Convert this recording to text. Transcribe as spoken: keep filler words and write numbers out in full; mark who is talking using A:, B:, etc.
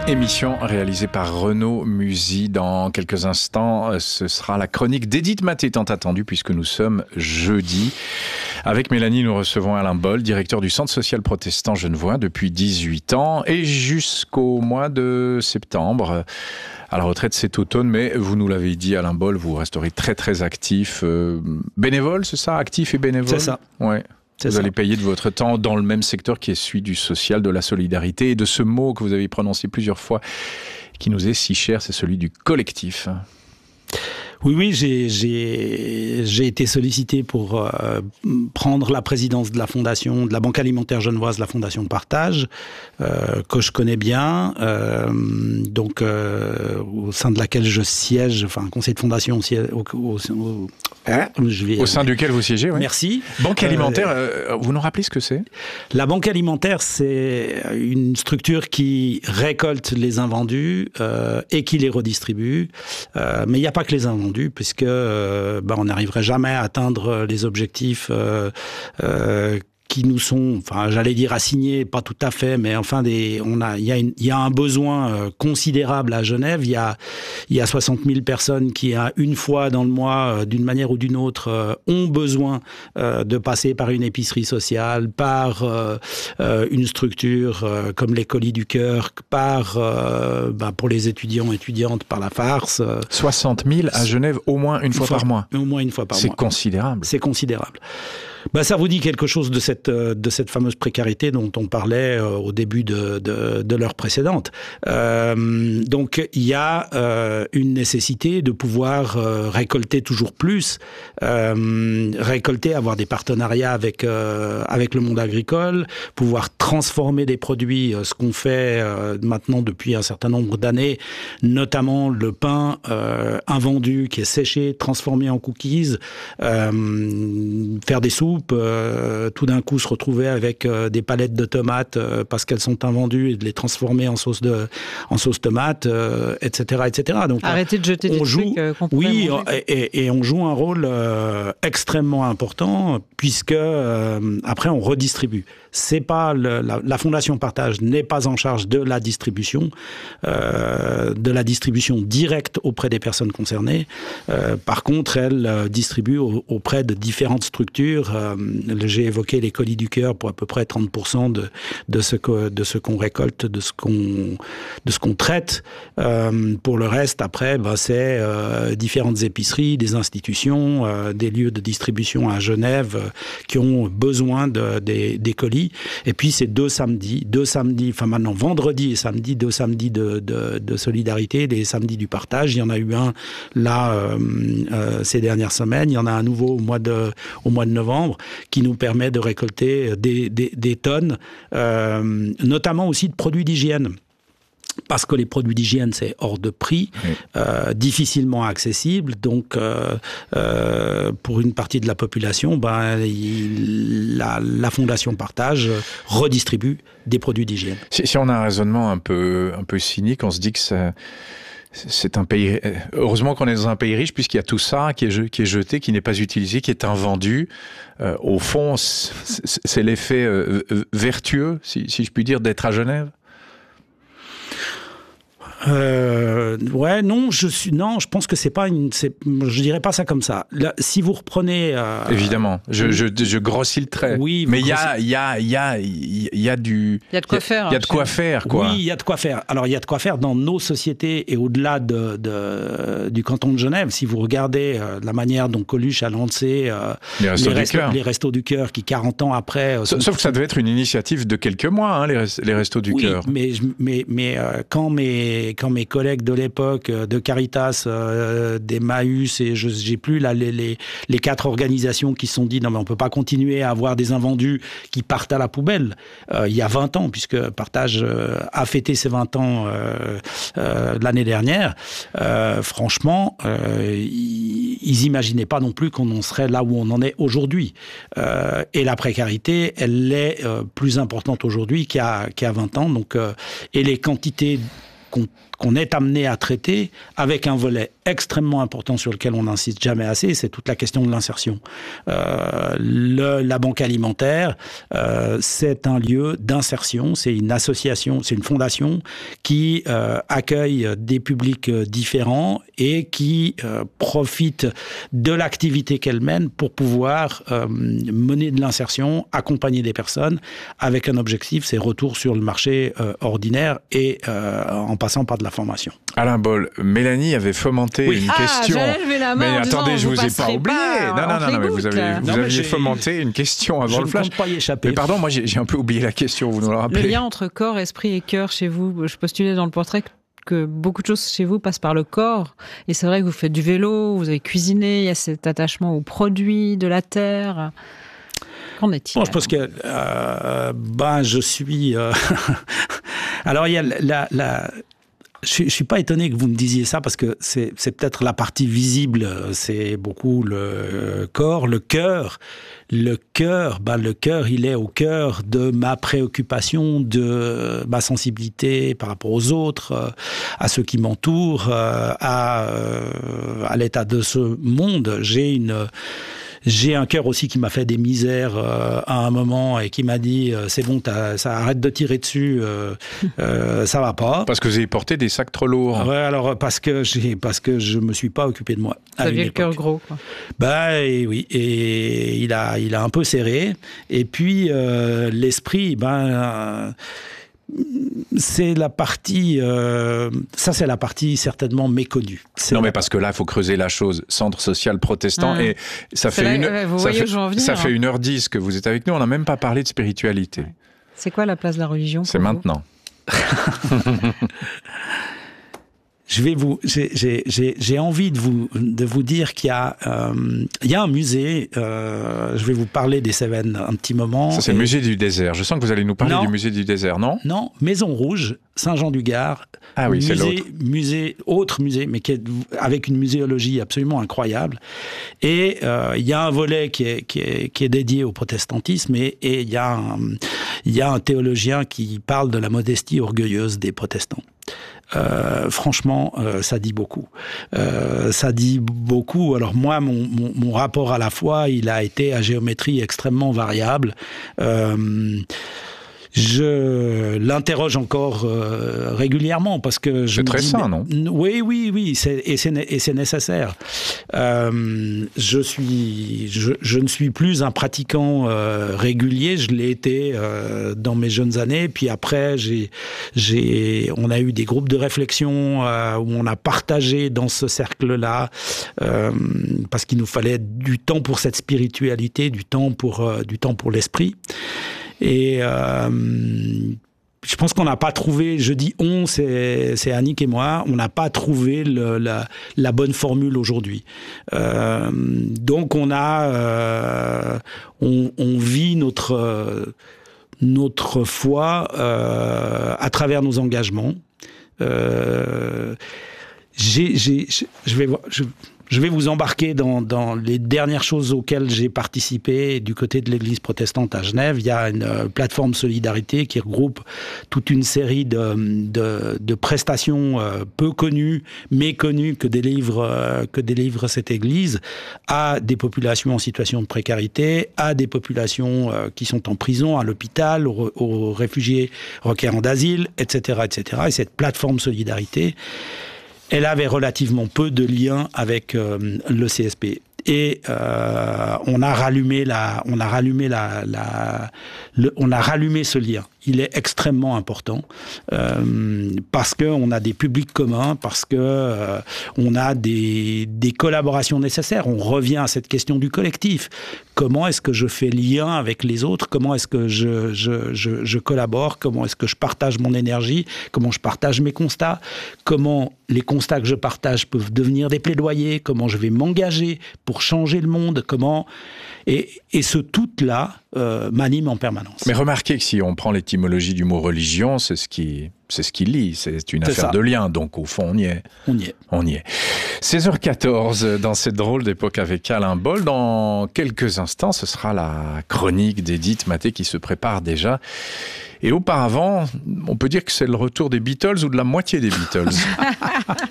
A: Émission réalisée par Renaud Musy. Dans quelques instants, ce sera la chronique d'Édith Maté, tant attendue puisque nous sommes jeudi. Avec Mélanie, nous recevons Alain Boll, directeur du Centre social protestant genevois depuis dix-huit ans et jusqu'au mois de septembre. À la retraite cet automne, mais vous nous l'avez dit, Alain Boll, vous resterez très très actif. Euh, bénévole, c'est ça? Actif et bénévole? C'est
B: ça.
A: Ouais.
B: C'est
A: vous
B: ça.
A: allez payer de votre temps dans le même secteur qui est celui du social, de la solidarité et de ce mot que vous avez prononcé plusieurs fois, qui nous est si cher, c'est celui du collectif.
B: Oui, oui, j'ai, j'ai, j'ai été sollicité pour euh, prendre la présidence de la fondation, de la Banque alimentaire genevoise, la fondation Partage, euh, que je connais bien, euh, donc euh, au sein de laquelle je siège, enfin, conseil de fondation au, au, au, hein, je vais,
A: au sein duquel vous siégez, oui.
B: Merci.
A: Banque alimentaire, euh, vous nous rappelez ce que c'est?
B: La Banque alimentaire, c'est une structure qui récolte les invendus euh, et qui les redistribue, euh, mais il n'y a pas que les invendus, puisque euh, ben, on n'arriverait jamais à atteindre les objectifs euh, euh, qui nous sont, enfin, j'allais dire assignés, pas tout à fait, mais enfin, des, on a, il y a, une, il y a un besoin euh, considérable à Genève. Il y a, il y a soixante mille personnes qui, à une fois dans le mois, euh, d'une manière ou d'une autre, euh, ont besoin euh, de passer par une épicerie sociale, par euh, euh, une structure euh, comme les Colis du Cœur, par, euh, ben, pour les étudiants et étudiantes, par la Farce. Euh,
A: soixante mille à Genève, au moins une, une fois, fois par mois.
B: Au moins une fois par
A: C'est
B: mois.
A: C'est considérable.
B: C'est considérable. Ben, ça vous dit quelque chose de cette, de cette fameuse précarité dont on parlait euh, au début de, de, de l'heure précédente. Euh, donc, il y a euh, une nécessité de pouvoir euh, récolter toujours plus, euh, récolter, avoir des partenariats avec, euh, avec le monde agricole, pouvoir transformer des produits, euh, ce qu'on fait euh, maintenant depuis un certain nombre d'années, notamment le pain euh, invendu qui est séché, transformé en cookies, euh, faire des soupes, Euh, tout d'un coup se retrouver avec euh, des palettes de tomates euh, parce qu'elles sont invendues et de les transformer en sauce de en sauce tomate, euh, et cetera, et cetera. Donc
C: arrêtez de jeter des
B: joue,
C: trucs euh, qu'on pourrait
B: oui,
C: manger.
B: Et, et, et on joue un rôle euh, extrêmement important puisque euh, après on redistribue. C'est pas le, la, la Fondation Partage n'est pas en charge de la distribution, euh, de la distribution directe auprès des personnes concernées. Euh, par contre, elle euh, distribue au, auprès de différentes structures. Euh, j'ai évoqué les Colis du Cœur pour à peu près trente pour cent de, de ce que, de ce qu'on récolte, de ce qu'on, de ce qu'on traite. Euh, pour le reste, après, bah, c'est euh, différentes épiceries, des institutions, euh, des lieux de distribution à Genève euh, qui ont besoin de, des, des colis. Et puis, c'est deux samedis, deux samedis, enfin maintenant vendredi et samedi, deux samedis de, de, de solidarité, les samedis du partage. Il y en a eu un là euh, euh, ces dernières semaines. Il y en a un nouveau au mois de, au mois de novembre qui nous permet de récolter des, des, des tonnes, euh, notamment aussi de produits d'hygiène. Parce que les produits d'hygiène, c'est hors de prix, oui. euh, difficilement accessible. Donc, euh, euh, pour une partie de la population, ben, il, la, la Fondation Partage redistribue des produits d'hygiène.
A: Si, si on a un raisonnement un peu, un peu cynique, on se dit que ça... C'est un pays. Heureusement qu'on est dans un pays riche puisqu'il y a tout ça qui est, qui est jeté, qui n'est pas utilisé, qui est invendu. Euh, au fond, c'est, c'est l'effet euh, vertueux, si, si je puis dire, d'être à Genève.
B: Euh, ouais, non, je suis, non, je pense que c'est pas une, c'est, je dirais pas ça comme ça. Là, si vous reprenez, euh,
A: évidemment, je, je, je grossis le trait.
B: Oui,
A: mais il y a, il y a, il y a, il y a du,
C: il y a de quoi faire.
A: Il y a de quoi faire, quoi.
B: Oui, il y a de quoi faire. Alors, il y a de quoi faire dans nos sociétés et au-delà de, de du canton de Genève. Si vous regardez euh, la manière dont Coluche a lancé euh,
A: les, restos
B: les,
A: du
B: restos,
A: cœur.
B: les restos du cœur, qui quarante ans après. Euh,
A: Sauf, sauf que ça devait être une initiative de quelques mois, hein, les, les restos du
B: oui,
A: cœur.
B: mais mais mais euh, quand mes quand mes collègues de l'époque, de Caritas, euh, d'Emmaüs, et je j'ai plus là les, les les quatre organisations qui se sont dit non mais on peut pas continuer à avoir des invendus qui partent à la poubelle. Euh, il y a vingt ans, puisque Partage euh, a fêté ses vingt ans euh, euh, l'année dernière. Euh, franchement, euh, ils, ils imaginaient pas non plus qu'on en serait là où on en est aujourd'hui. Euh, et la précarité, elle est euh, plus importante aujourd'hui qu'il y a qu'il y a vingt ans. Donc euh, et les quantités qu'on qu'on est amené à traiter avec un volet extrêmement important sur lequel on n'insiste jamais assez, c'est toute la question de l'insertion. Euh, le, la banque alimentaire, euh, c'est un lieu d'insertion, c'est une association, c'est une fondation qui euh, accueille des publics différents et qui euh, profite de l'activité qu'elle mène pour pouvoir euh, mener de l'insertion, accompagner des personnes avec un objectif, c'est retour sur le marché euh, ordinaire et euh, en passant par de la formation.
A: Alain Boll, Mélanie avait fomenté oui. une
C: ah,
A: question.
C: La main
A: mais attendez, je
C: vous,
A: vous ai pas oublié.
C: Pas
A: non, non, non, non, mais vous, avez, vous
B: non,
A: aviez fomenté une question avant
B: je
A: le flash.
B: Je ne compte pas y échapper.
A: Mais pardon, moi j'ai un peu oublié la question, vous nous le rappelez.
C: Le lien entre corps, esprit et cœur chez vous, je postulais dans le portrait que beaucoup de choses chez vous passent par le corps. Et c'est vrai que vous faites du vélo, vous avez cuisiné, il y a cet attachement aux produits de la terre. Qu'en est-il?
B: Bon, je pense que euh, ben, je suis... Euh... Alors, il y a la... la... Je ne suis pas étonné que vous me disiez ça parce que c'est peut-être la partie visible, c'est beaucoup le corps, le cœur. Le cœur, ben le cœur, il est au cœur de ma préoccupation, de ma sensibilité par rapport aux autres, à ceux qui m'entourent, à, à l'état de ce monde. J'ai une... J'ai un cœur aussi qui m'a fait des misères euh, à un moment et qui m'a dit euh, c'est bon, ça arrête de tirer dessus, euh, euh, ça va pas.
A: Parce que vous avez porté des sacs trop lourds.
B: Ouais, alors parce que j'ai parce que je me suis pas occupé de moi.
C: Vous aviez le cœur gros, quoi.
B: Bah et oui, et il a il a un peu serré. Et puis euh, l'esprit, ben. Euh, c'est la partie, euh, ça c'est la partie certainement méconnue.
A: Non mais parce que là il faut creuser la chose. Centre social protestant mmh. et ça fait
C: là,
A: une,
C: ouais, vous
A: ça,
C: voyez
A: fait,
C: où je veux en venir,
A: ça
C: hein.
A: fait une heure dix que vous êtes avec nous. On n'a même pas parlé de spiritualité.
C: C'est quoi la place de la religion?
A: C'est maintenant.
B: Je vais vous, j'ai envie de vous de vous dire qu'il y a euh, il y a un musée. Euh, je vais vous parler des Cévennes un petit moment.
A: Ça c'est et... le musée du désert. Je sens que vous allez nous parler non. du musée du désert, non?
B: Non, Maison Rouge, Saint-Jean-du-Gard.
A: Ah oui, c'est l'autre.
B: Musée, autre musée, mais qui est avec une muséologie absolument incroyable. Et euh, il y a un volet qui est qui est qui est dédié au protestantisme et, et il y a un, il y a un théologien qui parle de la modestie orgueilleuse des protestants. Euh, franchement, euh, ça dit beaucoup. Euh, ça dit beaucoup. Alors moi, mon, mon, mon rapport à la foi, il a été à géométrie extrêmement variable. Euh, Je l'interroge encore euh, régulièrement parce que je
A: c'est très
B: dis,
A: sain, non?
B: Oui, oui, oui, c'est, et c'est et c'est nécessaire. Euh, je suis, je, je ne suis plus un pratiquant euh, régulier. Je l'ai été euh, dans mes jeunes années. Puis après, j'ai, j'ai, on a eu des groupes de réflexion euh, où on a partagé dans ce cercle-là euh, parce qu'il nous fallait du temps pour cette spiritualité, du temps pour, euh, du temps pour l'esprit. Et euh, je pense qu'on n'a pas trouvé, je dis on, c'est, c'est Annick et moi, on n'a pas trouvé le, la, la bonne formule aujourd'hui. Euh, donc on a, euh, on, on vit notre, euh, notre foi euh, à travers nos engagements. Euh, j'ai, j'ai, je vais voir... Je, Je vais vous embarquer dans, dans les dernières choses auxquelles j'ai participé du côté de l'Église protestante à Genève. Il y a une euh, plateforme Solidarité qui regroupe toute une série de, de, de prestations euh, peu connues, méconnues que délivre, euh, que délivre cette Église à des populations en situation de précarité, à des populations euh, qui sont en prison, à l'hôpital, aux, aux réfugiés requérants d'asile, et cetera, et cetera. Et cette plateforme Solidarité, elle avait relativement peu de liens avec euh, le C S P. Et euh, on a rallumé la, on a rallumé la, la le, on a rallumé ce lien. Il est extrêmement important euh, parce que on a des publics communs, parce que euh, on a des, des collaborations nécessaires. On revient à cette question du collectif. Comment est-ce que je fais lien avec les autres? Comment est-ce que je, je, je, je collabore? Comment est-ce que je partage mon énergie? Comment je partage mes constats? Comment les constats que je partage peuvent devenir des plaidoyers? Comment je vais m'engager pour changer le monde? Comment et, et ce tout-là euh, m'anime en permanence.
A: Mais remarquez que si on prend l'étymologie du mot religion, c'est ce qui, c'est ce qui lie, c'est une c'est affaire ça. de lien, donc au fond on y est.
B: On y est.
A: On y est. seize heures quatorze, dans cette drôle d'époque avec Alain Boll, dans quelques instants, ce sera la chronique d'Édith Mathé qui se prépare déjà. Et auparavant, on peut dire que c'est le retour des Beatles ou de la moitié des Beatles.